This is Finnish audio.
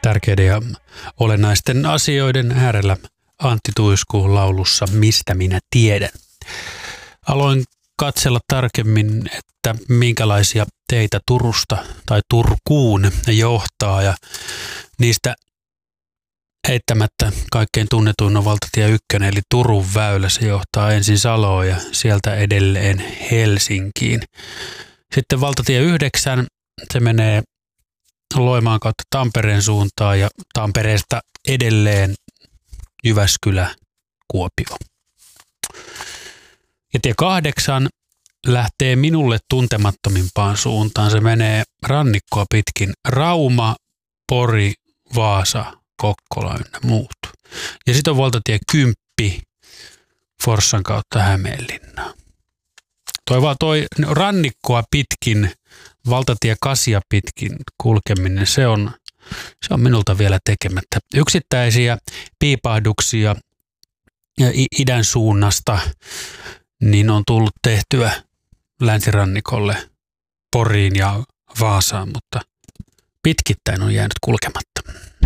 Tärkeiden ja olennaisten asioiden äärellä Antti Tuiskuun laulussa Mistä minä tiedän. Aloin katsella tarkemmin, että minkälaisia teitä Turusta tai Turkuun johtaa, ja niistä eittämättä kaikkein tunnetuin on valtatie 1, eli Turun väylä. Se johtaa ensin Saloon ja sieltä edelleen Helsinkiin. Sitten valtatie 9, se menee Loimaan kautta Tampereen suuntaan ja Tampereesta edelleen Jyväskylä, Kuopio. Ja tie 8 lähtee minulle tuntemattomimpaan suuntaan. Se menee rannikkoa pitkin Rauma, Pori, Vaasa, Kokkola ynnä muut. Ja sitten on valtatie 10 Forssan kautta Hämeenlinnaan. Toi rannikkoa pitkin, valtatie 8 pitkin kulkeminen, se on minulta vielä tekemättä. Yksittäisiä piipahduksia idän suunnasta niin on tullut tehtyä länsirannikolle, Poriin ja Vaasaan, mutta pitkittäin on jäänyt kulkematta.